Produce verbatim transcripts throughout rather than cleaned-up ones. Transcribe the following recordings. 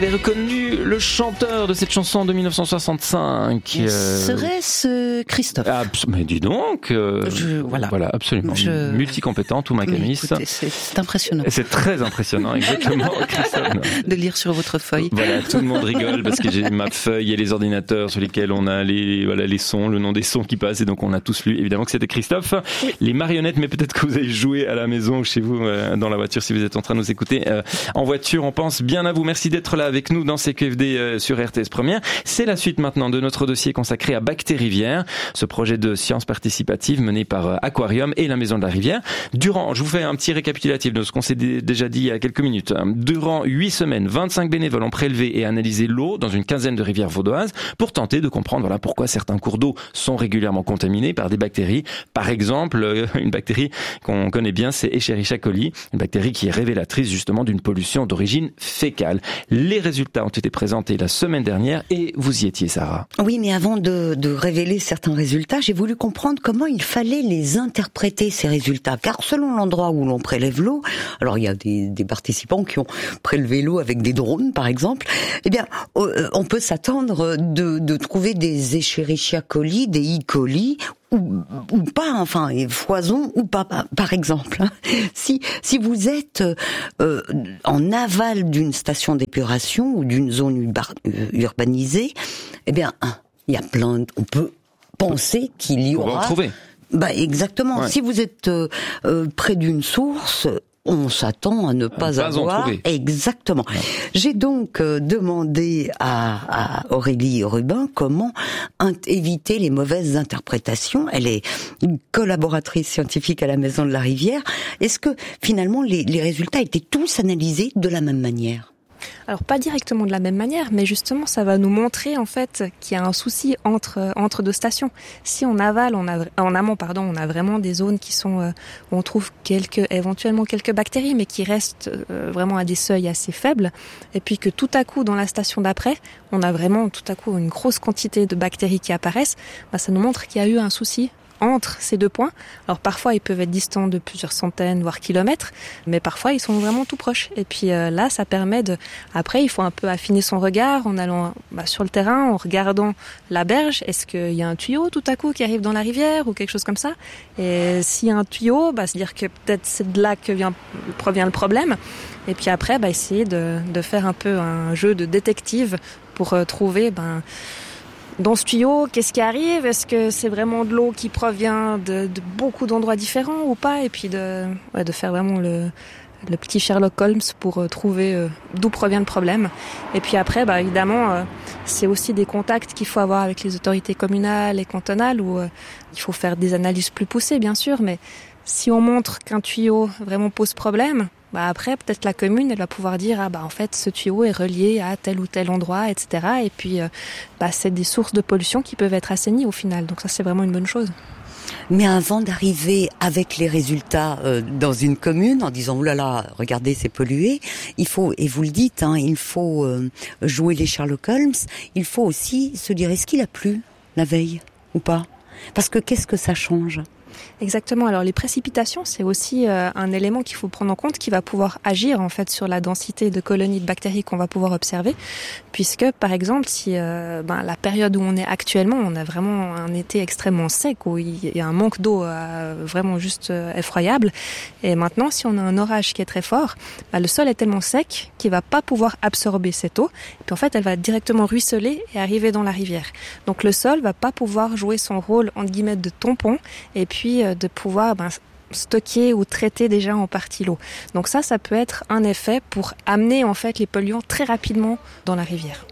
Vous avez reconnu le chanteur de cette chanson de dix-neuf cent soixante-cinq. Euh... Serait-ce Christophe? Ah, mais dis donc. Euh... Je, voilà. Voilà, absolument. Je... Multicompétent, tout Macamis. Oui, écoutez, c'est, c'est impressionnant. C'est très impressionnant, exactement, Christophe. De lire sur votre feuille. Voilà, tout le monde rigole parce que j'ai ma feuille et les ordinateurs sur lesquels on a les, voilà, les sons, le nom des sons qui passent, et donc on a tous lu, évidemment, que c'était Christophe. Oui. Les marionnettes, mais peut-être que vous avez joué à la maison ou chez vous, euh, dans la voiture, si vous êtes en train de nous écouter. Euh, en voiture, on pense bien à vous. Merci d'être là avec nous dans C Q F D euh, sur R T S Première. C'est la suite maintenant de notre dossier consacré à Bactérivière, ce projet de science participative mené par euh, Aquarium et la Maison de la Rivière. Durant, je vous fais un petit récapitulatif de ce qu'on s'est d- déjà dit il y a quelques minutes. Durant huit semaines, vingt-cinq bénévoles ont prélevé et analysé l'eau dans une quinzaine de rivières vaudoises pour tenter de comprendre voilà, pourquoi certains cours d'eau sont régulièrement contaminés par des bactéries. Par exemple, euh, une bactérie qu'on connaît bien, c'est Escherichia coli, une bactérie qui est révélatrice justement d'une pollution d'origine fécale. Les résultats ont été présentés la semaine dernière et vous y étiez, Sarah. Oui, mais avant de, de révéler certains résultats, j'ai voulu comprendre comment il fallait les interpréter, ces résultats. Car selon l'endroit où l'on prélève l'eau, alors il y a des, des participants qui ont prélevé l'eau avec des drones, par exemple, eh bien, on peut s'attendre de, de trouver des Escherichia coli, des E. coli, ou, ou pas, enfin, et foison ou pas, par exemple. Si si vous êtes euh, en aval d'une station d'épuration ou d'une zone urba- urbanisée, eh bien, il y a plein, de, on peut penser qu'il y aura. On va en trouver. Bah exactement. Ouais. Si vous êtes euh, euh, près d'une source, on s'attend à ne pas, pas avoir. Exactement. Ouais. J'ai donc euh, demandé à, à Aurélie Rubin comment int- éviter les mauvaises interprétations. Elle est une collaboratrice scientifique à la Maison de la Rivière. Est-ce que finalement les, les résultats étaient tous analysés de la même manière ? Alors pas directement de la même manière, mais justement ça va nous montrer en fait qu'il y a un souci entre entre deux stations. Si en aval, on a en amont pardon, on a vraiment des zones qui sont euh, où on trouve quelques éventuellement quelques bactéries, mais qui restent euh, vraiment à des seuils assez faibles, et puis que tout à coup dans la station d'après, on a vraiment tout à coup une grosse quantité de bactéries qui apparaissent, bah, ça nous montre qu'il y a eu un souci entre ces deux points. Alors parfois ils peuvent être distants de plusieurs centaines voire kilomètres, mais parfois ils sont vraiment tout proches. Et puis euh, là ça permet de, après il faut un peu affiner son regard en allant bah, sur le terrain, en regardant la berge. Est-ce qu'il y a un tuyau tout à coup qui arrive dans la rivière ou quelque chose comme ça? Et s'il y a un tuyau, bah, c'est-à-dire que peut-être c'est de là que vient, provient le problème. Et puis après bah, essayer de, de faire un peu un jeu de détective pour euh, trouver ben dans ce tuyau, qu'est-ce qui arrive? Est-ce que c'est vraiment de l'eau qui provient de, de beaucoup d'endroits différents ou pas? Et puis de, ouais, de faire vraiment le, le petit Sherlock Holmes pour euh, trouver euh, d'où provient le problème. Et puis après, bah, évidemment, euh, c'est aussi des contacts qu'il faut avoir avec les autorités communales et cantonales où euh, il faut faire des analyses plus poussées, bien sûr, mais si on montre qu'un tuyau vraiment pose problème, bah après peut-être la commune elle va pouvoir dire ah bah en fait ce tuyau est relié à tel ou tel endroit, et cetera. Et puis euh, bah c'est des sources de pollution qui peuvent être assainies au final, donc ça c'est vraiment une bonne chose. Mais avant d'arriver avec les résultats euh, dans une commune en disant oulala regardez c'est pollué, il faut, et vous le dites hein, il faut euh, jouer les Sherlock Holmes, il faut aussi se dire est-ce qu'il a plu la veille ou pas, parce que qu'est-ce que ça change? Exactement. Alors les précipitations, c'est aussi euh, un élément qu'il faut prendre en compte qui va pouvoir agir en fait sur la densité de colonies de bactéries qu'on va pouvoir observer, puisque par exemple si euh, ben, la période où on est actuellement, on a vraiment un été extrêmement sec où il y a un manque d'eau euh, vraiment juste euh, effroyable, et maintenant si on a un orage qui est très fort, ben, le sol est tellement sec qu'il va pas pouvoir absorber cette eau, et puis en fait elle va directement ruisseler et arriver dans la rivière. Donc le sol va pas pouvoir jouer son rôle entre guillemets de tampon, et puis de pouvoir ben, stocker ou traiter déjà en partie l'eau. Donc ça, ça peut être un effet pour amener en fait les polluants très rapidement dans la rivière.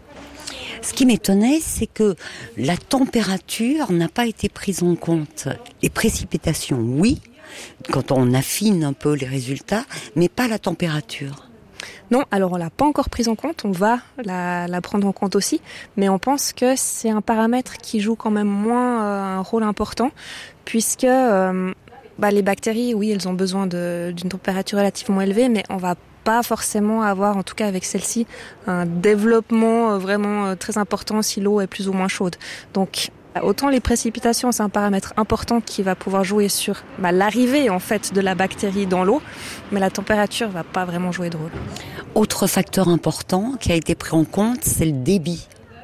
Ce qui m'étonnait, c'est que la température n'a pas été prise en compte. Les précipitations, oui, quand on affine un peu les résultats, mais pas la température. Non, alors on l'a pas encore prise en compte, on va la, la prendre en compte aussi, mais on pense que c'est un paramètre qui joue quand même moins euh, un rôle important, puisque euh, bah, les bactéries, oui, elles ont besoin de, d'une température relativement élevée, mais on va pas forcément avoir, en tout cas avec celle-ci, un développement vraiment très important si l'eau est plus ou moins chaude. Donc autant les précipitations, c'est un paramètre important qui va pouvoir jouer sur bah, l'arrivée en fait de la bactérie dans l'eau, mais la température va pas vraiment jouer de rôle. Autre facteur important qui a été pris en compte, c'est le débit.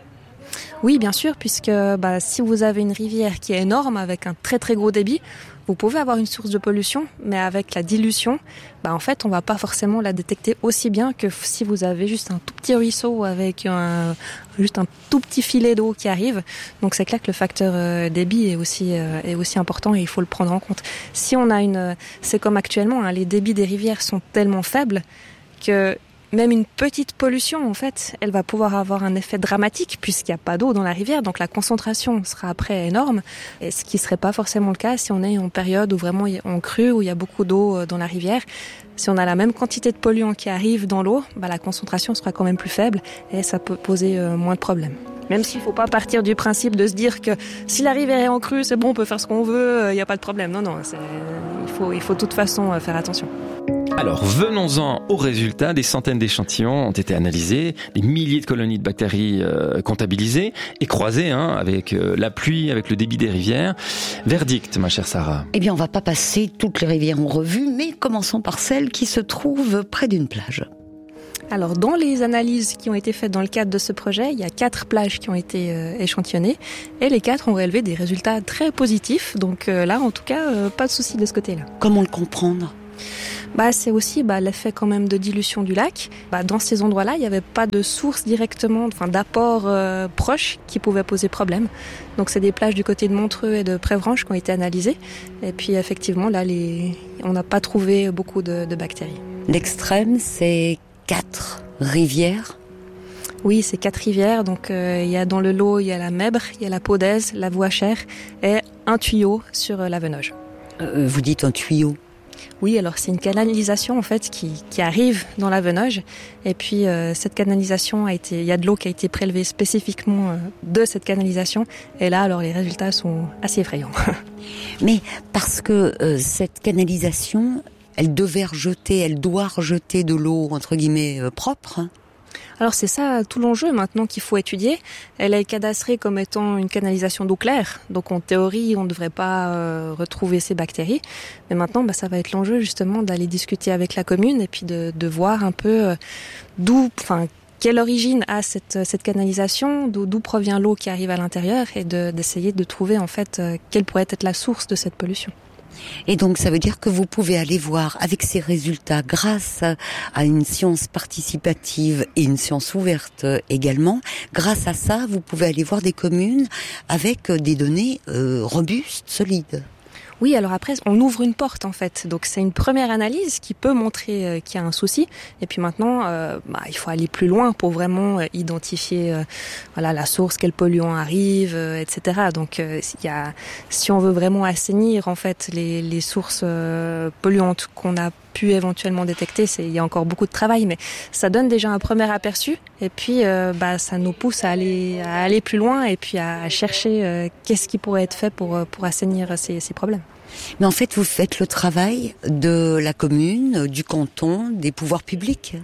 Oui, bien sûr, puisque bah, si vous avez une rivière qui est énorme avec un très très gros débit, vous pouvez avoir une source de pollution, mais avec la dilution, bah, en fait, on va pas forcément la détecter aussi bien que si vous avez juste un tout petit ruisseau avec un, juste un tout petit filet d'eau qui arrive. Donc c'est clair que le facteur euh, débit est aussi euh, est aussi important et il faut le prendre en compte. Si on a une, c'est comme actuellement, hein, les débits des rivières sont tellement faibles que même une petite pollution, en fait, elle va pouvoir avoir un effet dramatique puisqu'il n'y a pas d'eau dans la rivière, donc la concentration sera après énorme, et ce qui ne serait pas forcément le cas si on est en période où vraiment en crue, où il y a beaucoup d'eau dans la rivière. Si on a la même quantité de polluants qui arrivent dans l'eau, bah, la concentration sera quand même plus faible et ça peut poser euh, moins de problèmes. Même s'il ne faut pas partir du principe de se dire que si la rivière est en crue, c'est bon, on peut faire ce qu'on veut, il n'y a pas de problème. Non, non, c'est, il faut, il faut de toute façon faire attention. Alors, venons-en aux résultats. Des centaines d'échantillons ont été analysés, des milliers de colonies de bactéries euh, comptabilisées et croisées hein, avec euh, la pluie, avec le débit des rivières. Verdict, ma chère Sarah. Eh bien, on va pas passer toutes les rivières en revue, mais commençons par celle qui se trouve près d'une plage. Alors, dans les analyses qui ont été faites dans le cadre de ce projet, il y a quatre plages qui ont été euh, échantillonnées et les quatre ont relevé des résultats très positifs. Donc euh, là, en tout cas, euh, pas de souci de ce côté-là. Comment le comprendre ? Bah, c'est aussi bah, l'effet quand même de dilution du lac. Bah, dans ces endroits-là, il n'y avait pas de source directement, enfin d'apport euh, proche qui pouvait poser problème. Donc c'est des plages du côté de Montreux et de Prévranche qui ont été analysées. Et puis effectivement, là, les... on n'a pas trouvé beaucoup de, de bactéries. L'extrême, c'est quatre rivières. Oui, c'est quatre rivières. Donc euh, il y a dans le lot, il y a la Mèbre, il y a la Paudaise, la Vouachère et un tuyau sur euh, la Venoge. Euh, vous dites un tuyau ? Oui, alors c'est une canalisation en fait qui, qui arrive dans la Venoge et puis euh, cette canalisation a été, il y a de l'eau qui a été prélevée spécifiquement euh, de cette canalisation et là alors les résultats sont assez effrayants. Mais parce que euh, cette canalisation, elle devait rejeter, elle doit rejeter de l'eau entre guillemets euh, propre. Hein. Alors c'est ça tout l'enjeu maintenant qu'il faut étudier. Elle est cadastrée comme étant une canalisation d'eau claire, donc en théorie on ne devrait pas euh, retrouver ces bactéries. Mais maintenant bah, ça va être l'enjeu justement d'aller discuter avec la commune et puis de, de voir un peu euh, d'où, enfin quelle origine a cette, cette canalisation, d'où, d'où provient l'eau qui arrive à l'intérieur et de, d'essayer de trouver en fait euh, quelle pourrait être la source de cette pollution. Et donc, ça veut dire que vous pouvez aller voir avec ces résultats grâce à une science participative et une science ouverte également. Grâce à ça, vous pouvez aller voir des communes avec des données euh, robustes, solides. Oui, alors après, on ouvre une porte en fait. Donc c'est une première analyse qui peut montrer euh, qu'il y a un souci. Et puis maintenant, euh, bah, il faut aller plus loin pour vraiment euh, identifier euh, voilà, la source, quel polluant arrive, euh, et cetera. Donc euh, il y a, si on veut vraiment assainir en fait les, les sources euh, polluantes qu'on a pu éventuellement détecter, c'est, il y a encore beaucoup de travail, mais ça donne déjà un premier aperçu. Et puis euh, bah, ça nous pousse à aller, à aller plus loin et puis à, à chercher euh, qu'est-ce qui pourrait être fait pour, pour assainir ces, ces problèmes. Mais en fait, vous faites le travail de la commune, du canton, des pouvoirs publics.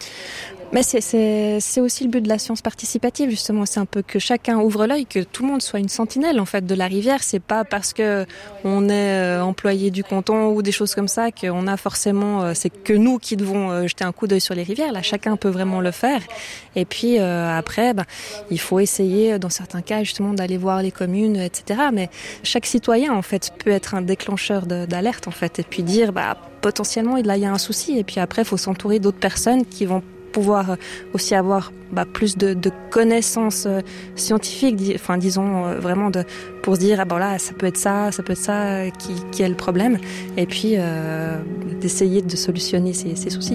Mais c'est, c'est, c'est aussi le but de la science participative, justement. C'est un peu que chacun ouvre l'œil, que tout le monde soit une sentinelle, en fait, de la rivière. C'est pas parce que on est employé du canton ou des choses comme ça qu'on a forcément, euh, c'est que nous qui devons euh, jeter un coup d'œil sur les rivières. Là, chacun peut vraiment le faire. Et puis, euh, après, ben, il faut essayer, dans certains cas, justement, d'aller voir les communes, et cetera. Mais chaque citoyen, en fait, peut être un déclencheur de, d'alerte, en fait. Et puis dire, bah, potentiellement, là, il y a un souci. Et puis après, il faut s'entourer d'autres personnes qui vont pouvoir aussi avoir bah, plus de, de connaissances euh, scientifiques, dis, enfin disons euh, vraiment de pour se dire ah bon là ça peut être ça, ça peut être ça euh, qui, qui est le problème, et puis euh, d'essayer de solutionner ces, ces soucis.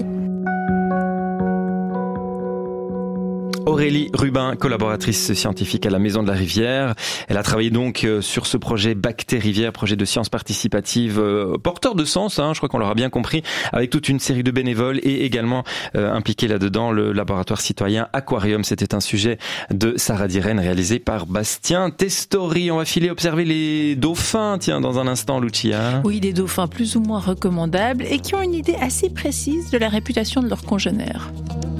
Aurélie Rubin, collaboratrice scientifique à la Maison de la Rivière. Elle a travaillé donc sur ce projet Bactérivière, projet de science participative euh, porteur de sens, hein, je crois qu'on l'aura bien compris, avec toute une série de bénévoles et également euh, impliqué là-dedans le laboratoire citoyen Aquarium. C'était un sujet de Sarah Diren réalisé par Bastien Testori. On va filer observer les dauphins, tiens, dans un instant, Lucia. Oui, des dauphins plus ou moins recommandables et qui ont une idée assez précise de la réputation de leurs congénères.